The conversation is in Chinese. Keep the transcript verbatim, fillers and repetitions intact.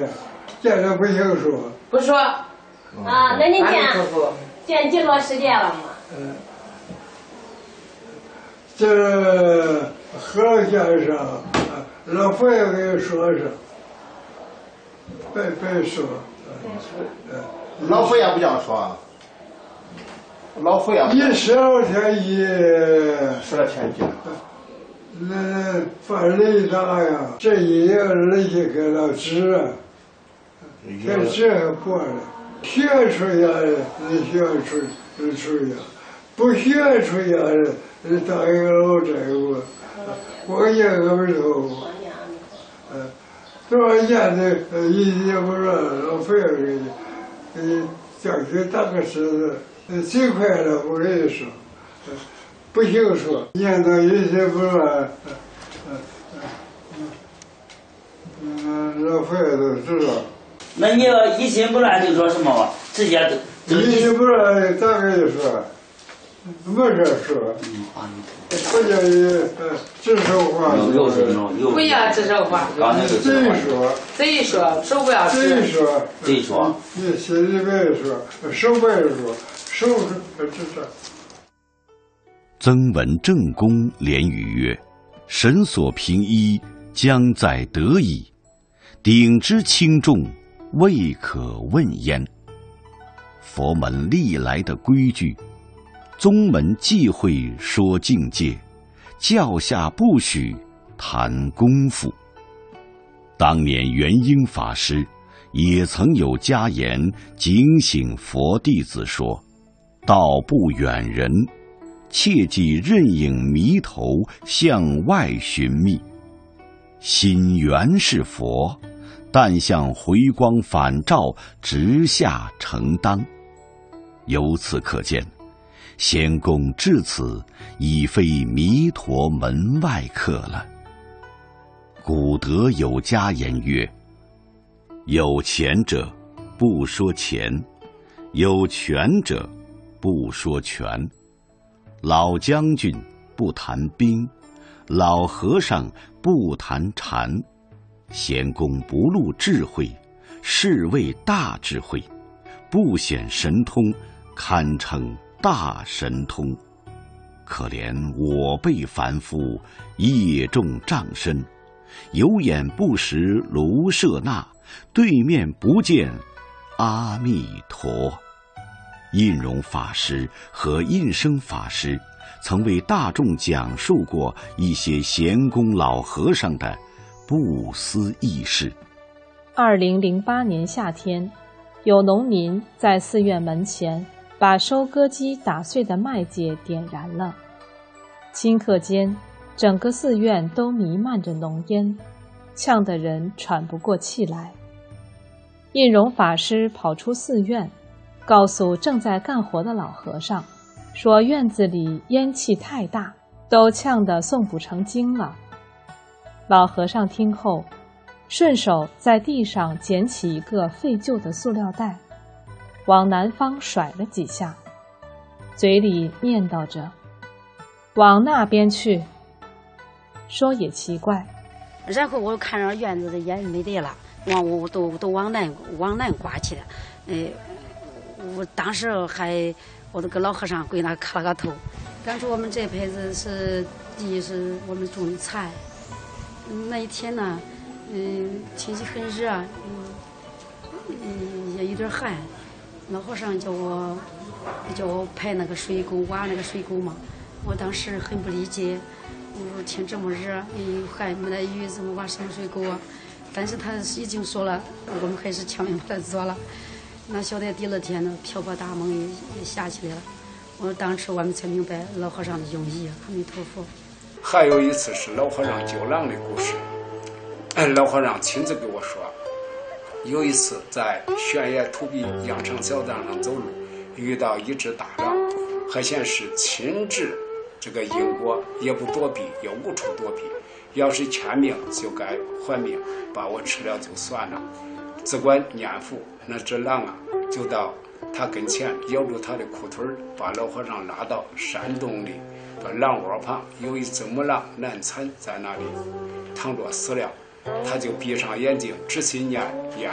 的，见了不行说。 不说。 啊，那你见见几多时间了吗？ 嗯，这何先生，老佛爷给说上，别别说。 嗯，老佛爷不这样说。老佛爷一十二天一十二天一。 那犯雷大呀，这一个儿子给了纸，这纸还过了，学出来的，你学出出呀，不学出来的，你当一个老债务，我一个不头，嗯，多少年的一也不让老费给你，给你叫去打个石子，最快了，我跟你说。不行说，念到一些不乱，嗯嗯嗯，老佛爷都知道。 那你要一心不乱就说什么吧？直接都。 一心不乱咋跟你说？没事说。嗯啊。不叫你呃指手画脚。 不要指手画脚。 嘴说。 嘴说，手不要指。 嘴说。 嘴说。 你心里别说，手别说，手是指着。 曾闻正公连语曰：“神所平一，将在得矣；鼎之轻重，未可问焉。”佛门历来的规矩，宗门忌讳说境界，教下不许谈功夫。当年元婴法师也曾有家言警醒佛弟子说：“道不远人，切忌任影迷头向外寻觅。心原是佛，但向回光返照直下承当。”由此可见，仙公至此已非弥陀门外客了。古德有家言曰：“有钱者不说钱，有权者不说权。老将军不谈兵，老和尚不谈禅。仙公不露智慧，是谓大智慧；不显神通，堪称大神通。可怜我辈凡夫，业重障身，有眼不识卢舍那，对面不见阿弥陀。”印容法师和印生法师曾为大众讲述过一些贤公老和尚的不思议事。 二零零八年夏天，有农民在寺院门前把收割机打碎的麦秸点燃了，顷刻间，整个寺院都弥漫着浓烟，呛得人喘不过气来。印容法师跑出寺院，告诉正在干活的老和尚，说院子里烟气太大，都呛得诵不成经了。老和尚听后，顺手在地上捡起一个废旧的塑料袋，往南方甩了几下，嘴里念叨着：“往那边去。”说也奇怪。 然后我看着院子的烟没得了，往我都都往南往南刮去了，哎。我当时还，我都跟老和尚跪那磕了个头。当初我们这辈子是地是我们种的菜，那一天呢，嗯，天气很热，嗯，嗯也有点寒。老和尚叫我叫我排那个水沟，挖那个水沟嘛。我当时很不理解，我说天这么热，嗯，还没得雨，怎么挖什么水沟啊？但是他已经说了，我们还是强行把它做了。那晓得第二天呢，瓢泼大梦也也下起来了。我当时我们才明白老和尚的用意。阿弥陀佛。 还有一次是老和尚救狼的故事，老和尚亲自给我说，有一次在悬崖土壁羊肠小道上走路，遇到一只大狼，还显是亲至这个因果，也不躲避，也无处躲避。要是欠命就该还命，把我吃了就算了。只管念佛，那只狼啊，就到他跟前咬住他的裤腿，把老和尚拉到山洞里，把狼窝旁有一只母狼难产在那里躺着死了，他就闭上眼睛，只心念念